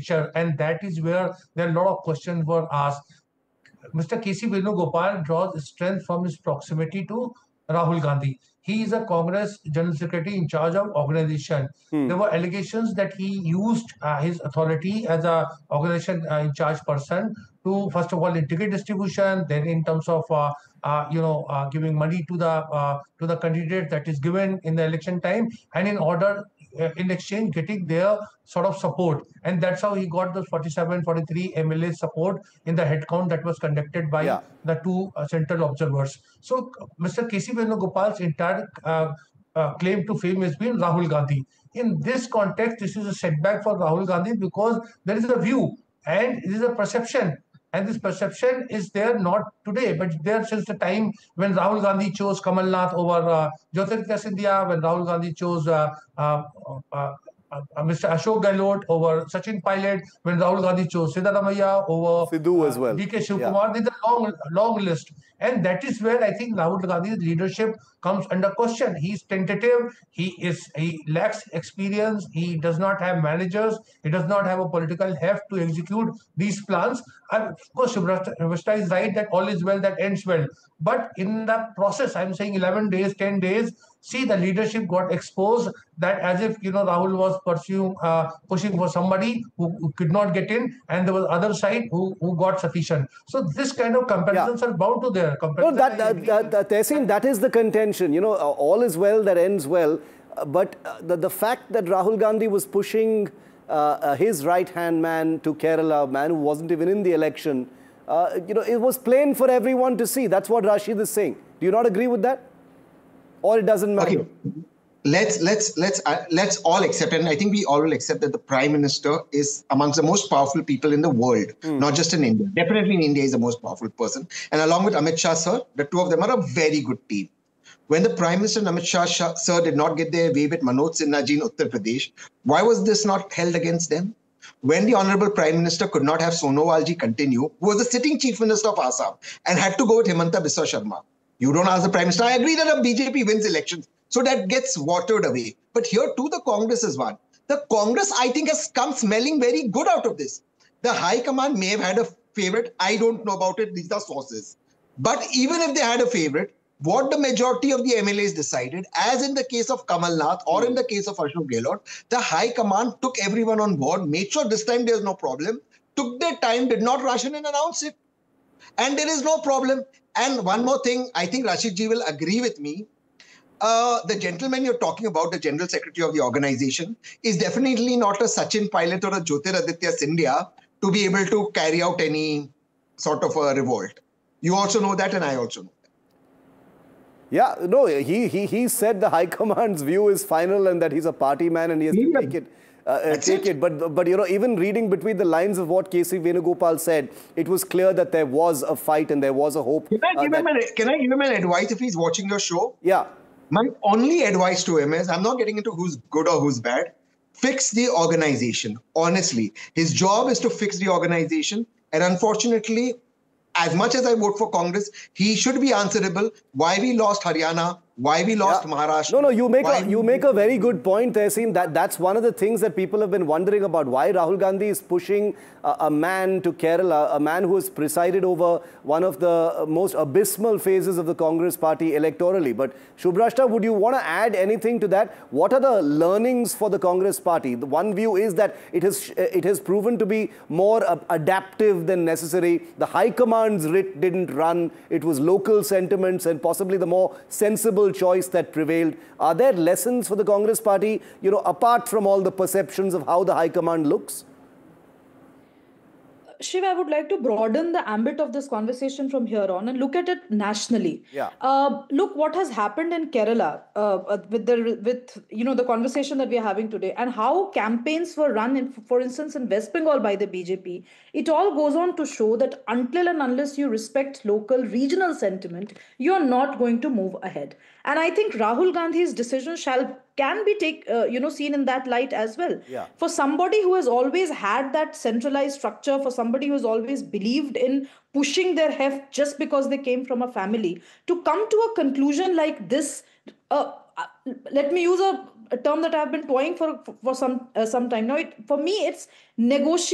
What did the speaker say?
nature, and that is where there are a lot of questions were asked. Mr. K.C. Venugopal draws strength from his proximity to Rahul Gandhi. He is a Congress General Secretary in charge of organization. There were allegations that he used his authority as a organization in charge person to, first of all, in ticket distribution, then in terms of giving money to the candidate that is given in the election time, and in order in exchange getting their sort of support, and that's how he got those 47, 43 MLA support in the head count that was conducted by the two central observers. So Mr. K.C. Venugopal's entire claim to fame has been Rahul Gandhi. In this context, this is a setback for Rahul Gandhi because there is a view and it is a perception. And this perception is there not today, but there since the time when Rahul Gandhi chose Kamal Nath over Jyotiraditya Scindia, when Rahul Gandhi chose Mr. Ashok Gehlot over Sachin Pilot, when Rahul Gandhi chose Siddaramaiah over Sidhu as well. D.K. Shivkumar. There's a long list. And that is where I think Rahul Gandhi's leadership comes under question. He's tentative. He lacks experience. He does not have managers. He does not have a political heft to execute these plans. And of course, Shubhrashta is right that all is well that ends well. But in the process, I'm saying 11 days, 10 days, see, the leadership got exposed that as if, Rahul was pushing for somebody who could not get in, and there was other side who got sufficient. So this kind of comparisons are bound to there. No, Tehseen, that is the contention. All is well that ends well. But the fact that Rahul Gandhi was pushing his right-hand man to Kerala, a man who wasn't even in the election, it was plain for everyone to see. That's what Rashid is saying. Do you not agree with that? Or it doesn't matter? Okay. Let's all accept, and I think we all will accept that the Prime Minister is amongst the most powerful people in the world, not just in India. Definitely in India, he's the most powerful person. And along with Amit Shah, sir, the two of them are a very good team. When the Prime Minister and Amit Shah, sir, did not get their way with Manoj Sinha ji in Uttar Pradesh, why was this not held against them? When the Honorable Prime Minister could not have Sonowal ji continue, who was the sitting Chief Minister of Assam, and had to go with Himanta Biswa Sharma. You don't ask the Prime Minister. I agree that a BJP wins elections. So that gets watered away. But here too, the Congress is one. The Congress, I think, has come smelling very good out of this. The High Command may have had a favorite. I don't know about it. These are sources. But even if they had a favorite, what the majority of the MLAs decided, as in the case of Kamal Nath or in the case of Ashok Gehlot, the High Command took everyone on board, made sure this time there's no problem, took their time, did not rush in and announce it. And there is no problem. And one more thing, I think Rashid ji will agree with me. The gentleman you're talking about, the General Secretary of the organization, is definitely not a Sachin Pilot or a Jyotiraditya Scindia to be able to carry out any sort of a revolt. You also know that, and I also know that. Yeah, no, he said the High Command's view is final and that he's a party man and he has to take it. But even reading between the lines of what K.C. Venugopal said, it was clear that there was a fight and there was a hope. Can I give him an advice if he's watching your show? Yeah. My only advice to him is, I'm not getting into who's good or who's bad. Fix the organization. Honestly, his job is to fix the organization. And unfortunately, as much as I vote for Congress, he should be answerable. Why we lost Haryana, why we lost Maharashtra. No, you make a very good point, Tehseen. That's one of the things that people have been wondering about. Why Rahul Gandhi is pushing a man to Kerala, a man who has presided over one of the most abysmal phases of the Congress party electorally. But Shubhrashta, would you want to add anything to that? What are the learnings for the Congress party? The one view is that it has proven to be more adaptive than necessary. The High Command's writ didn't run. It was local sentiments and possibly the more sensible choice that prevailed. Are there lessons for the Congress party, apart from all the perceptions of how the High Command looks? Shiv, I would like to broaden the ambit of this conversation from here on and look at it nationally. Yeah. Look what has happened in Kerala with the conversation that we are having today, and how campaigns were run, for instance, in West Bengal by the BJP. It all goes on to show that until and unless you respect local, regional sentiment, you are not going to move ahead. And I think Rahul Gandhi's decision can be seen in that light as well. Yeah. For somebody who has always had that centralized structure, for somebody who has always believed in pushing their heft just because they came from a family, to come to a conclusion like this, let me use a term that I've been toying for some time now. For me, it's negotiation.